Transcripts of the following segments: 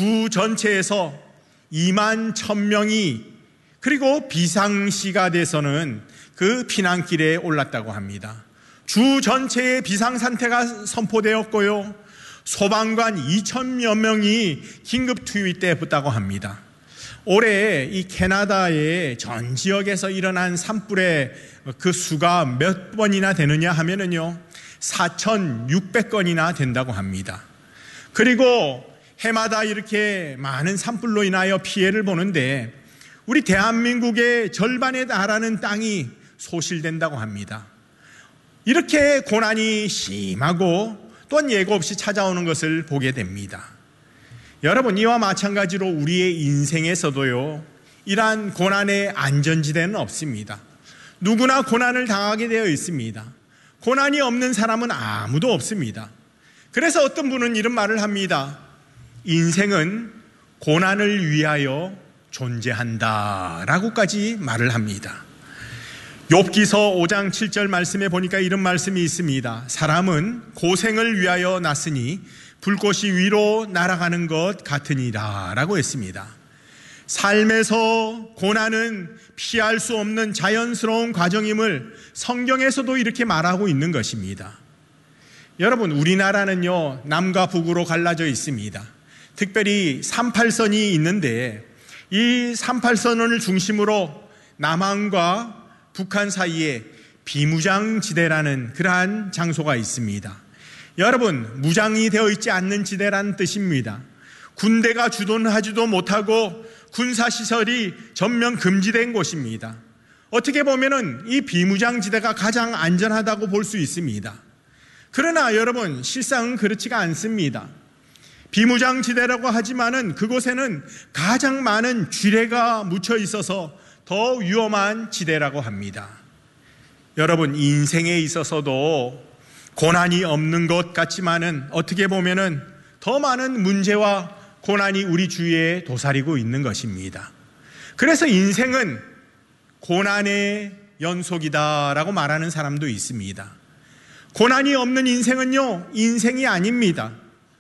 주 전체에서 2만 1,000명이 그리고 비상시가 돼서는 그 피난길에 올랐다고 합니다. 주 전체의 비상상태가 선포되었고요. 소방관 2,000여 명이 긴급 투입되었다고 합니다. 올해 이 캐나다의 전 지역에서 일어난 산불의 그 수가 몇 번이나 되느냐 하면은요, 4,600건이나 된다고 합니다. 그리고 해마다 이렇게 많은 산불로 인하여 피해를 보는데 우리 대한민국의 절반에 달하는 땅이 소실된다고 합니다. 이렇게 고난이 심하고 또한 예고 없이 찾아오는 것을 보게 됩니다. 여러분, 이와 마찬가지로 우리의 인생에서도요, 이러한 고난의 안전지대는 없습니다. 누구나 고난을 당하게 되어 있습니다. 고난이 없는 사람은 아무도 없습니다. 그래서 어떤 분은 이런 말을 합니다. 인생은 고난을 위하여 존재한다 라고까지 말을 합니다. 욥기서 5장 7절 말씀에 보니까 이런 말씀이 있습니다. 사람은 고생을 위하여 났으니 불꽃이 위로 날아가는 것 같으니라 라고 했습니다. 삶에서 고난은 피할 수 없는 자연스러운 과정임을 성경에서도 이렇게 말하고 있는 것입니다. 여러분, 우리나라는요, 남과 북으로 갈라져 있습니다. 특별히 38선이 있는데 이 38선을 중심으로 남한과 북한 사이에 비무장지대라는 그러한 장소가 있습니다. 여러분, 무장이 되어 있지 않는 지대라는 뜻입니다. 군대가 주둔하지도 못하고 군사시설이 전면 금지된 곳입니다. 어떻게 보면은 이 비무장지대가 가장 안전하다고 볼 수 있습니다. 그러나 여러분, 실상은 그렇지가 않습니다. 비무장지대라고 하지만은 그곳에는 가장 많은 쥐레가 묻혀 있어서 더 위험한 지대라고 합니다. 여러분, 인생에 있어서도 고난이 없는 것 같지만은 어떻게 보면은 더 많은 문제와 고난이 우리 주위에 도사리고 있는 것입니다. 그래서 인생은 고난의 연속이다라고 말하는 사람도 있습니다. 고난이 없는 인생은요, 인생이 아닙니다.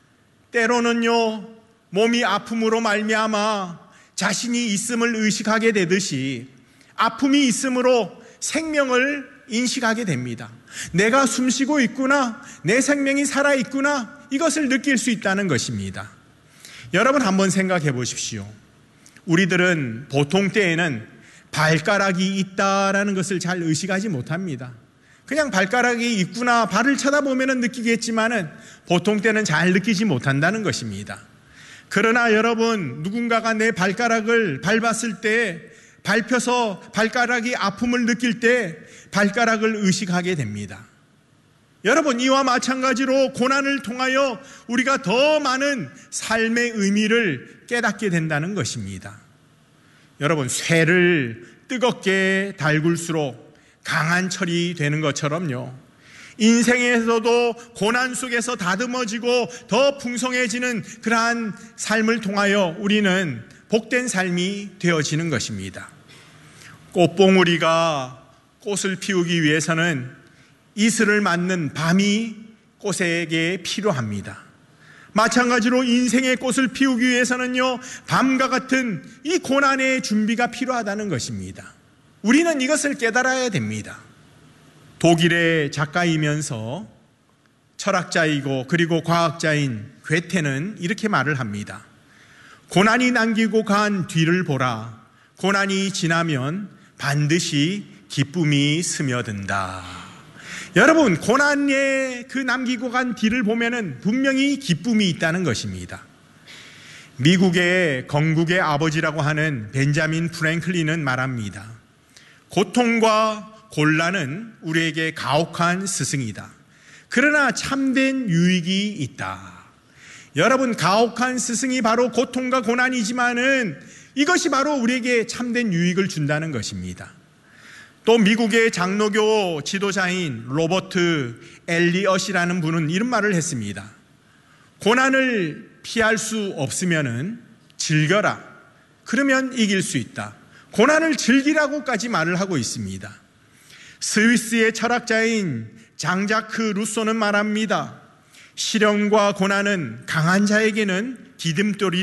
때로는요, 몸이 아픔으로 말미암아 자신이 있음을 의식하게 되듯이 아픔이 있음으로 생명을 인식하게 됩니다. 내가 숨쉬고 있구나, 내 생명이 살아있구나, 이것을 느낄 수 있다는 것입니다. 여러분, 한번 생각해 보십시오. 우리들은 보통 때에는 발가락이 있다라는 것을 잘 의식하지 못합니다. 그냥 발가락이 있구나, 발을 쳐다보면 느끼겠지만은 보통 때는 잘 느끼지 못한다는 것입니다. 그러나 여러분, 누군가가 내 발가락을 밟았을 때, 밟혀서 발가락이 아픔을 느낄 때 발가락을 의식하게 됩니다. 여러분, 이와 마찬가지로 고난을 통하여 우리가 더 많은 삶의 의미를 깨닫게 된다는 것입니다. 여러분, 쇠를 뜨겁게 달굴수록 강한 철이 되는 것처럼요, 인생에서도 고난 속에서 다듬어지고 더 풍성해지는 그러한 삶을 통하여 우리는 복된 삶이 되어지는 것입니다. 꽃봉오리가 꽃을 피우기 위해서는 이슬을 맞는 밤이 꽃에게 필요합니다. 마찬가지로 인생의 꽃을 피우기 위해서는요, 밤과 같은 이 고난의 준비가 필요하다는 것입니다. 우리는 이것을 깨달아야 됩니다. 독일의 작가이면서 철학자이고 그리고 과학자인 괴테는 이렇게 말을 합니다. 고난이 남기고 간 뒤를 보라. 고난이 지나면 반드시 기쁨이 스며든다. 여러분, 고난에 그 남기고 간 뒤를 보면은 분명히 기쁨이 있다는 것입니다. 미국의 건국의 아버지라고 하는 벤자민 프랭클린은 말합니다. 고통과 곤란은 우리에게 가혹한 스승이다. 그러나 참된 유익이 있다. 여러분, 가혹한 스승이 바로 고통과 고난이지만은 이것이 바로 우리에게 참된 유익을 준다는 것입니다. 또 미국의 장로교 지도자인 로버트 엘리엇이라는 분은 이런 말을 했습니다. 고난을 피할 수 없으면은 즐겨라. 그러면 이길 수 있다. 고난을 즐기라고까지 말을 하고 있습니다. 스위스의 철학자인 장자크 루소는 말합니다. 시련과 고난은 강한 자에게는 디딤돌이